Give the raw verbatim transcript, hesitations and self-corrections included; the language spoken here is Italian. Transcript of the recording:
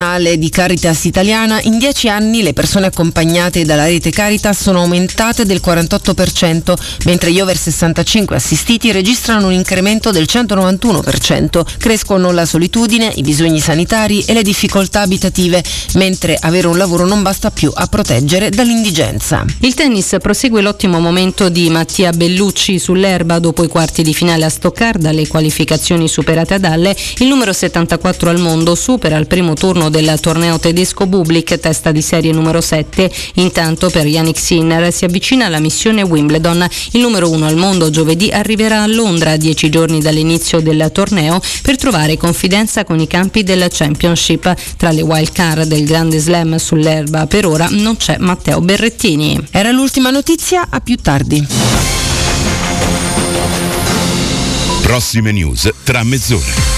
annuale di Caritas italiana, in dieci anni le persone accompagnate dalla rete Caritas sono aumentate del quarantotto per cento, mentre gli over sessantacinque assistiti registrano un incremento del centonovantuno per cento. Crescono la solitudine, i bisogni sanitari e le difficoltà abitative, mentre avere un lavoro non basta più a proteggere dall'indigenza. Il tennis prosegue l'ottimo momento di Mattia Bellucci sull'erba dopo i quarti di finale a Stoccarda, le qualificazioni superate ad Halle. Il numero settantaquattro al mondo supera al primo turno del torneo tedesco Bublik, testa di serie numero sette. Intanto per Jannik Sinner si avvicina alla missione Wimbledon. Il numero uno al mondo giovedì arriverà a Londra a dieci giorni dall'inizio del torneo per trovare confidenza con i campi del Championship. Tra le wild card del Grande Slam sull'erba per ora non c'è Matteo Berrettini. Era l'ultima notizia, a più tardi. Prossime news tra mezz'ora.